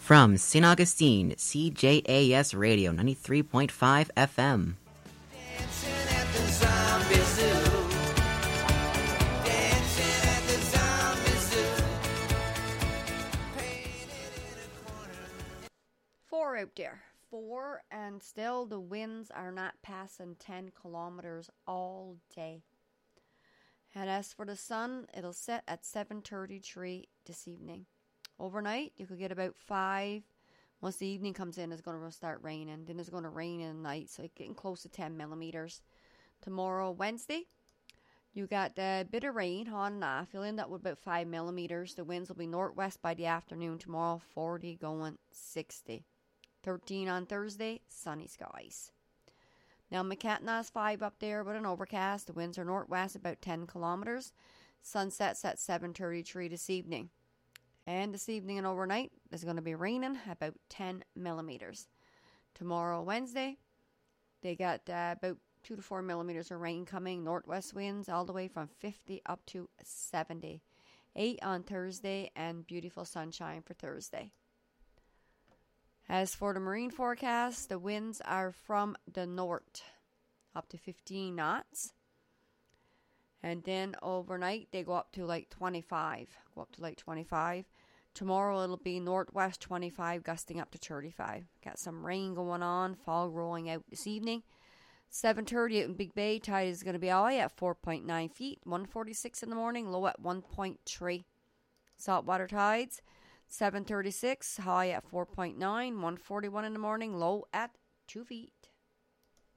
From St. Augustine, CJAS Radio 93.5 FM. Dancing at the zombie zoo. Dancing at the zombie zoo. Painted in a corner. 4 out there. 4, and still the winds are not passing 10 kilometers all day. And as for the sun, it'll set at 7:33 this evening. Overnight, you could get about 5. Once the evening comes in, it's going to start raining. Then it's going to rain in the night, so it's getting close to 10 millimeters. Tomorrow, Wednesday, you got a bit of rain on and off. You'll end up with about 5 millimeters. The winds will be northwest by the afternoon. Tomorrow, 40 going 60. 13 on Thursday, sunny skies. Now, McCatna's 5 up there with an overcast. The winds are northwest about 10 kilometers. Sun sets at 7:33 this evening. And this evening and overnight, it's going to be raining about 10 millimeters. Tomorrow, Wednesday, they got about 2 to 4 millimeters of rain coming. Northwest winds all the way from 50 up to 70. 8 on Thursday and beautiful sunshine for Thursday. As for the marine forecast, the winds are from the north up to 15 knots. And then overnight, they go up to like 25. Tomorrow, it'll be northwest 25, gusting up to 35. Got some rain going on, fog rolling out this evening. 7:30 out in Big Bay, tide is going to be high at 4.9 feet. 1:46 in the morning, low at 1.3. Saltwater tides, 7:36, high at 4.9. 1:41 in the morning, low at 2 feet.